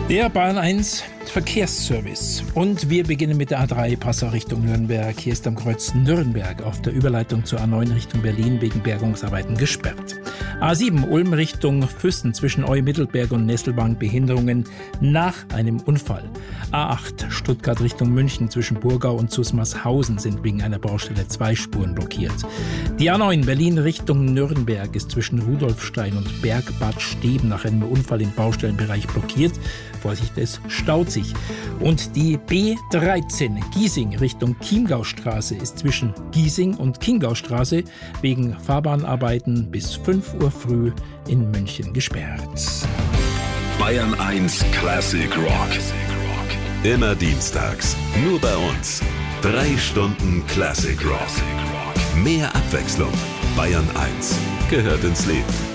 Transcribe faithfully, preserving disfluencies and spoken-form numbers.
Der Bayern eins Verkehrsservice. Und wir beginnen mit der A drei Passau Richtung Nürnberg. Hier ist am Kreuz Nürnberg auf der Überleitung zur A neun Richtung Berlin wegen Bergungsarbeiten gesperrt. A sieben Ulm Richtung Füssen zwischen Eu-Mittelberg und Nesselbank Behinderungen nach einem Unfall. A acht Stuttgart Richtung München zwischen Burgau und Zusmarshausen sind wegen einer Baustelle zwei Spuren blockiert. Die A neun Berlin Richtung Nürnberg ist zwischen Rudolfstein und Bergbad Steben nach einem Unfall im Baustellenbereich blockiert. Vorsicht, es staut sich. Und die B dreizehn Giesing Richtung Chiemgaustraße ist zwischen Giesing und Chiemgaustraße wegen Fahrbahnarbeiten bis fünf Uhr früh in München gesperrt. Bayern eins Classic Rock. Immer dienstags, nur bei uns. Drei Stunden Classic Rock. Mehr Abwechslung. Bayern eins gehört ins Leben.